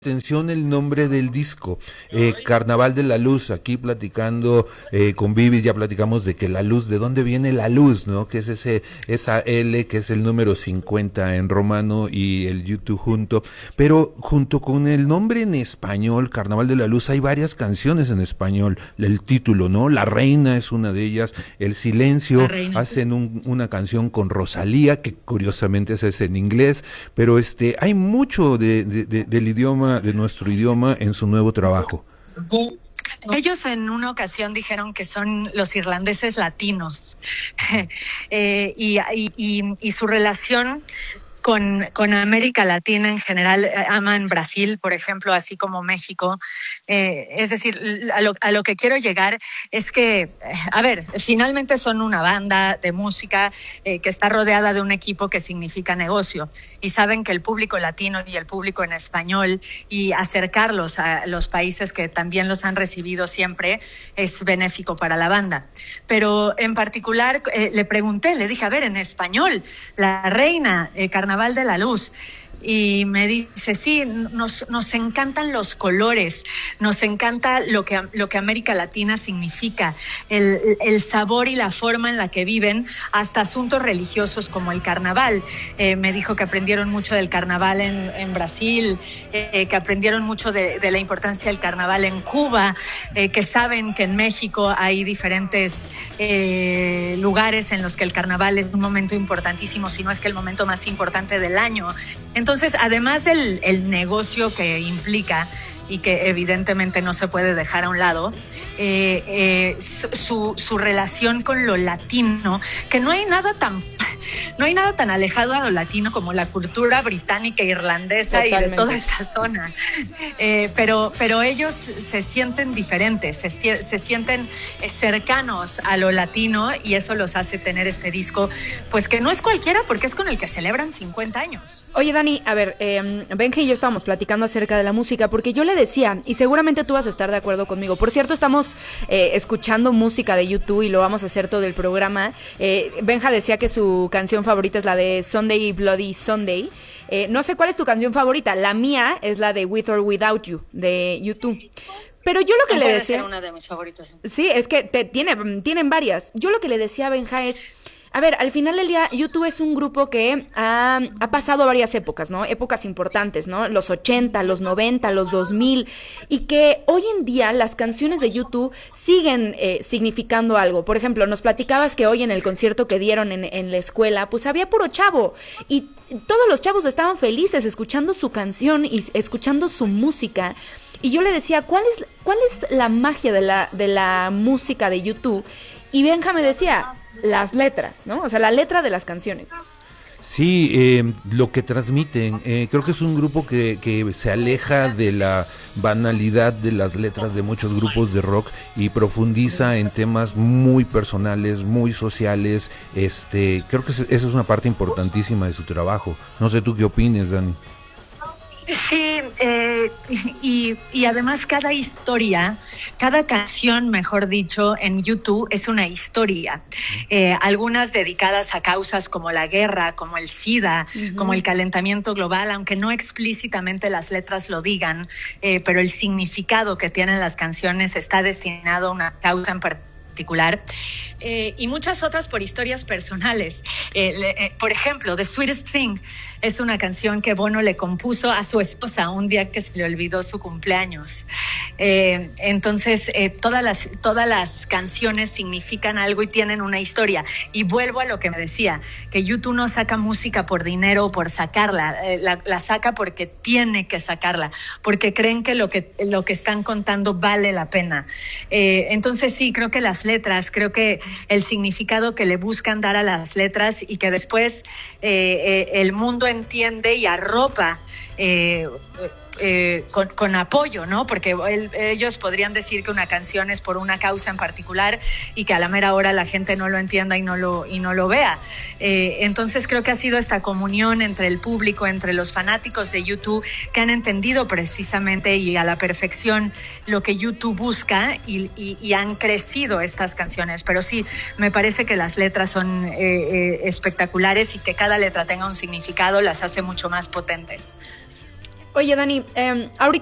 Atención el nombre del disco, Carnaval de la Luz. Aquí platicando con Vivi, ya platicamos de que la luz, ¿de dónde viene la luz? ¿No? Que es esa L, que es el número 50 en romano y el YouTube junto. Pero junto con el nombre en español, Carnaval de la Luz, hay varias canciones en español. El título, ¿no? La Reina es una de ellas. El Silencio, hacen una canción con Rosalía, que curiosamente esa es en inglés. Pero hay mucho del idioma, de nuestro idioma, en su nuevo trabajo. Ellos en una ocasión dijeron que son los irlandeses latinos y su relación con América Latina en general, aman Brasil, por ejemplo, así como México. Es decir, a lo que quiero llegar es que, a ver, finalmente son una banda de música que está rodeada de un equipo que significa negocio, y saben que el público latino y el público en español, y acercarlos a los países que también los han recibido siempre, es benéfico para la banda. Pero en particular le pregunté, le dije, a ver, en español, La Reina, Carnaval de la Luz. Y me dice, sí, nos encantan los colores, nos encanta lo que América Latina significa, el sabor y la forma en la que viven, hasta asuntos religiosos como el carnaval. Me dijo que aprendieron mucho del carnaval en Brasil, que aprendieron mucho de la importancia del carnaval en Cuba, que saben que en México hay diferentes lugares en los que el carnaval es un momento importantísimo, si no es que el momento más importante del año. Entonces, además el negocio que implica y que evidentemente no se puede dejar a un lado, su relación con lo latino, que no hay nada tan alejado a lo latino como la cultura británica, irlandesa. Totalmente. Y de toda esta zona. Pero ellos se sienten diferentes, se sienten cercanos a lo latino, y eso los hace tener este disco, pues que no es cualquiera, porque es con el que celebran 50 años. Oye, Dani, a ver, Benja y yo estábamos platicando acerca de la música, porque yo le decía, y seguramente tú vas a estar de acuerdo conmigo. Por cierto, estamos escuchando música de YouTube y lo vamos a hacer todo el programa. Benja decía que su canción favorita es la de Sunday Bloody Sunday. No sé cuál es tu canción favorita. La mía es la de With or Without You, de YouTube. Pero yo lo que le decía... Ser una de mis favoritas. Sí, es que tienen varias. Yo lo que le decía a Benja es... A ver, al final del día, YouTube es un grupo que ha pasado varias épocas, ¿no? Épocas importantes, ¿no? Los 80, los 90, los 2000, y que hoy en día las canciones de YouTube siguen significando algo. Por ejemplo, nos platicabas que hoy en el concierto que dieron en la escuela, pues había puro chavo, y todos los chavos estaban felices escuchando su canción y escuchando su música. Y yo le decía, ¿cuál es la magia de la música de YouTube? Y Benja me decía... las letras, ¿no? O sea, la letra de las canciones. Sí, lo que transmiten. Creo que es un grupo que se aleja de la banalidad de las letras de muchos grupos de rock y profundiza en temas muy personales, muy sociales. Creo que esa es una parte importantísima de su trabajo. No sé tú qué opines, Dani. Sí, y además cada historia, cada canción, mejor dicho, en YouTube es una historia. Algunas dedicadas a causas como la guerra, como el SIDA, como el calentamiento global, aunque no explícitamente las letras lo digan, pero el significado que tienen las canciones está destinado a una causa en particular. Y muchas otras por historias personales. Por ejemplo, The Sweetest Thing es una canción que Bono le compuso a su esposa un día que se le olvidó su cumpleaños. Entonces, todas las canciones significan algo y tienen una historia. Y vuelvo a lo que me decía, que YouTube no saca música por dinero o por sacarla, la saca porque tiene que sacarla, porque creen que lo que están contando vale la pena. Entonces sí, creo que las letras, creo que el significado que le buscan dar a las letras, y que después el mundo entiende y arropa con apoyo, ¿no? Porque ellos podrían decir que una canción es por una causa en particular y que a la mera hora la gente no lo entienda y no lo vea. Entonces creo que ha sido esta comunión entre el público, entre los fanáticos de YouTube, que han entendido precisamente y a la perfección lo que YouTube busca, y han crecido estas canciones. Pero sí, me parece que las letras son espectaculares, y que cada letra tenga un significado las hace mucho más potentes. Oye, Dani, ahorita